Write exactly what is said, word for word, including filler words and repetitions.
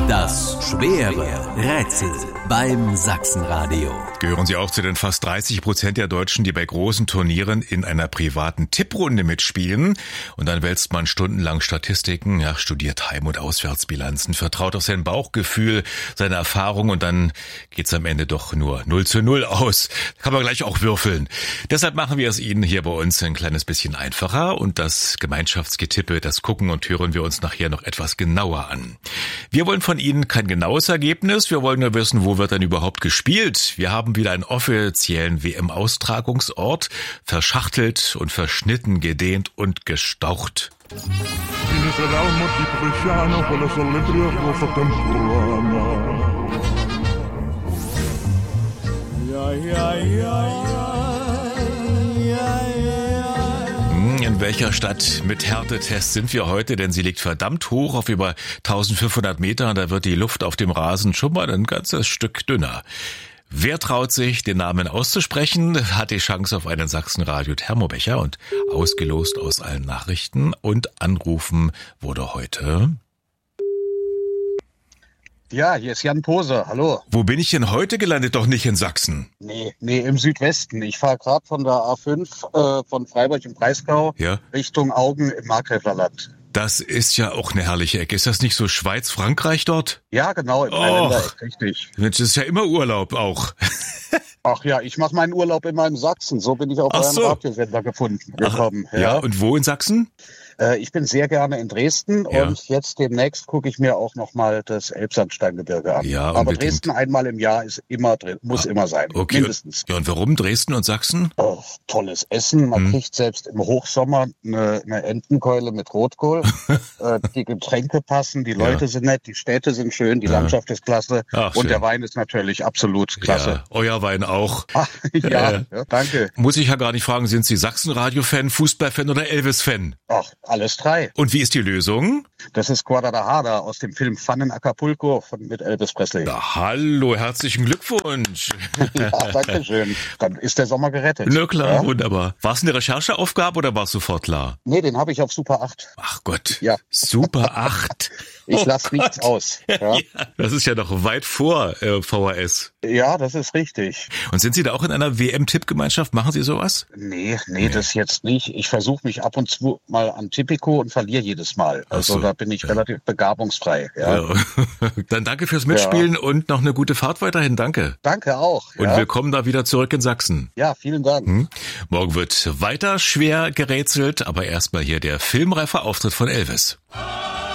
Das schwere Rätsel beim Sachsenradio. Gehören Sie auch zu den fast dreißig Prozent der Deutschen, die bei großen Turnieren in einer privaten Tipprunde mitspielen? Und dann wälzt man stundenlang Statistiken, ja, studiert Heim- und Auswärtsbilanzen, vertraut auf sein Bauchgefühl, seine Erfahrung und dann geht's am Ende doch nur null zu null aus. Da kann man gleich auch würfeln. Deshalb machen wir es Ihnen hier bei uns ein kleines bisschen einfacher und das Gemeinschaftsgetippe, das gucken und hören wir uns nachher noch etwas genauer an. Wir wollen von Ihnen kein genaues Ergebnis, wir wollen nur wissen, wo wird denn überhaupt gespielt. Wir haben wieder einen offiziellen W M-Austragungsort, verschachtelt und verschnitten, gedehnt und gestaucht. Ja, ja, ja. In welcher Stadt mit Härtetest sind wir heute? Denn sie liegt verdammt hoch auf über eintausendfünfhundert Meter. Da wird die Luft auf dem Rasen schon mal ein ganzes Stück dünner. Wer traut sich, den Namen auszusprechen, hat die Chance auf einen Sachsenradio-Thermobecher und ausgelost aus allen Nachrichten und Anrufen wurde heute... Ja, hier ist Jan Pose, hallo. Wo bin ich denn heute gelandet? Doch nicht in Sachsen. Nee, nee, im Südwesten. Ich fahre gerade von der A fünf äh, von Freiburg im Breisgau ja? Richtung Augen im Markgräflerland. Das ist ja auch eine herrliche Ecke. Ist das nicht so Schweiz, Frankreich dort? Ja, genau, im Rheinländereck, richtig. Mensch, das ist ja immer Urlaub auch. Ach ja, ich mache meinen Urlaub immer in Sachsen. So bin ich auf euren so. Radiosender gefunden gekommen. Ach, ja. ja, und wo in Sachsen? Äh, ich bin sehr gerne in Dresden ja. und jetzt demnächst gucke ich mir auch nochmal das Elbsandsteingebirge an. Ja, aber unbedingt. Dresden einmal im Jahr ist immer drin, muss ah, immer sein, okay. mindestens. Ja, und warum Dresden und Sachsen? Oh, tolles Essen. Man hm. kriegt selbst im Hochsommer eine, eine Entenkeule mit Rotkohl. äh, die Getränke passen, die Leute ja. sind nett, die Städte sind schön, die ja. Landschaft ist klasse. Ach, und schön. Der Wein ist natürlich absolut klasse. Ja, euer Wein auch. Ach, ja, äh, ja, danke. Muss ich ja gar nicht fragen, sind Sie Sachsenradio-Fan, Fußballfan oder Elvis-Fan? Ach, alles drei. Und wie ist die Lösung? Das ist Guadalajara aus dem Film Fun in Acapulco von, mit Elvis Presley. Na, hallo, herzlichen Glückwunsch. Ja, danke schön. Dann ist der Sommer gerettet. Na klar, ja? wunderbar. War es eine Rechercheaufgabe oder war es sofort klar? Nee, den habe ich auf Super acht. Ach Gott, ja. Super acht. Ich oh lasse nichts aus. Ja? Ja, das ist ja noch weit vor äh, V H S. Ja, das ist richtig. Und sind Sie da auch in einer W M-Tippgemeinschaft? Machen Sie sowas? Nee, nee, nee. das jetzt nicht. Ich versuche mich ab und zu mal an Tipico und verliere jedes Mal. Also so. Da bin ich ja. relativ begabungsfrei. Ja. Ja. Dann danke fürs Mitspielen ja. und noch eine gute Fahrt weiterhin. Danke. Danke auch. Und ja. willkommen da wieder zurück in Sachsen. Ja, vielen Dank. Hm? Morgen wird weiter schwer gerätselt, aber erstmal hier der filmreife Auftritt von Elvis.